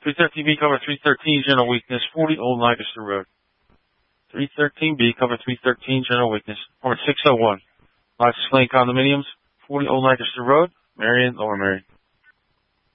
313B, cover 313, general weakness, 40 Old Lancaster Road. 313B, cover 313, general weakness, or 601. Lots of Lane Condominiums, 40 Old Lancaster Road, Marion, Lower Marion.